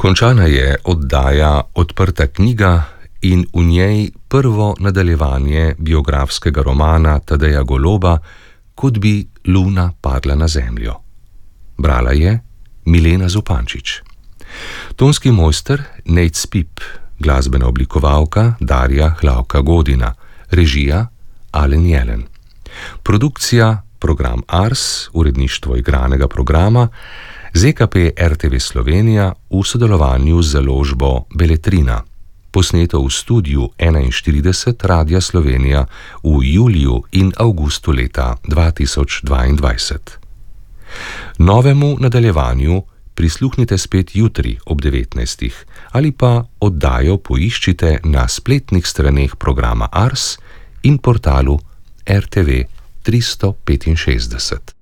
Končana je oddaja Odprta knjiga in v njej prvo nadaljevanje biografskega romana Tadeja Goloba Kot bi luna padla na zemljo. Brala je Milena Zupančič. Tonski mojster Nejc Spip, glasbena oblikovalka Darja Hlavka Godina, režija Alen Jelen. Produkcija program Ars, uredništvo igranega programa, ZKP RTV Slovenija v sodelovanju z založbo Beletrina. Posneto v studiu 41 Radia Slovenija v juliju in avgustu leta 2022. Novemu nadaljevanju prisluhnite spet jutri ob 19. ali pa oddajo poiščite na spletnih straneh programa Ars in portalu RTV 365.